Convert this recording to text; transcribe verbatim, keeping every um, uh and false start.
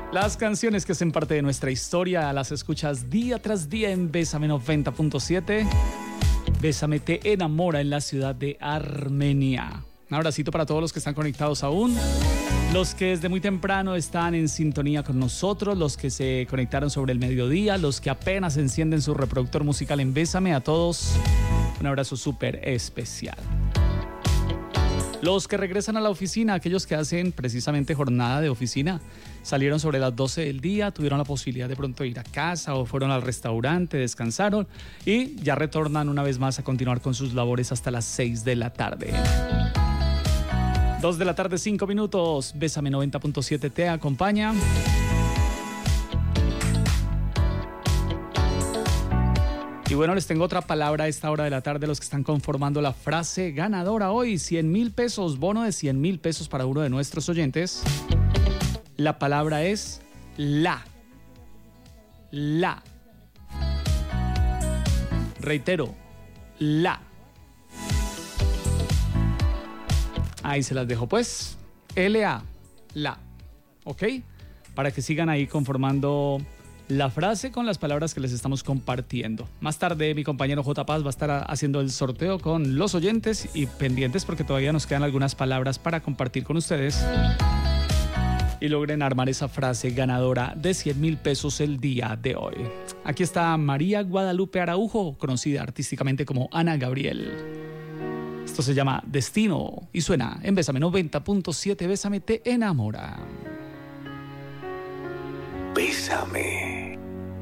Las canciones que hacen parte de nuestra historia las escuchas día tras día en Bésame noventa punto siete. Bésame te enamora en la ciudad de Armenia. Un abracito para todos los que están conectados aún, los que desde muy temprano están en sintonía con nosotros, los que se conectaron sobre el mediodía, los que apenas encienden su reproductor musical en Bésame. A todos un abrazo súper especial. Los que regresan a la oficina, aquellos que hacen precisamente jornada de oficina, salieron sobre las doce del día, tuvieron la posibilidad de pronto ir a casa o fueron al restaurante, descansaron y ya retornan una vez más a continuar con sus labores hasta las seis de la tarde. dos de la tarde, cinco minutos. Bésame noventa punto siete te acompaña. Y bueno, les tengo otra palabra a esta hora de la tarde, los que están conformando la frase ganadora hoy. cien mil pesos, bono de cien mil pesos para uno de nuestros oyentes. La palabra es la. La. Reitero, la. Ahí se las dejo pues. L A, la. ¿Ok? Para que sigan ahí conformando la frase con las palabras que les estamos compartiendo. Más tarde mi compañero J. Paz va a estar haciendo el sorteo con los oyentes y pendientes porque todavía nos quedan algunas palabras para compartir con ustedes y logren armar esa frase ganadora de cien mil pesos el día de hoy. Aquí está María Guadalupe Araujo, conocida artísticamente como Ana Gabriel. Esto se llama Destino y suena en Bésame noventa punto siete. Bésame te enamora. Bésame.